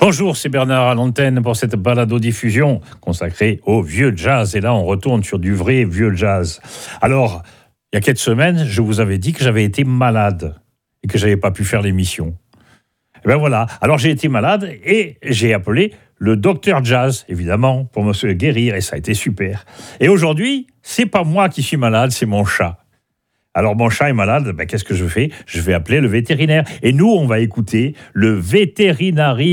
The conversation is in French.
Bonjour, c'est Bernard à l'antenne pour cette balado-diffusion consacrée au vieux jazz. Et là, on retourne sur du vrai vieux jazz. Alors, il y a quelques semaines, je vous avais dit que j'avais été malade et que je n'avais pas pu faire l'émission. Et bien voilà, alors j'ai été malade et j'ai appelé le docteur Jazz, évidemment, pour me guérir, et ça a été super. Et aujourd'hui, c'est pas moi qui suis malade, c'est mon chat. Alors mon chat est malade, ben, qu'est-ce que je fais ? Je vais appeler le vétérinaire. Et nous, on va écouter le vétérinaire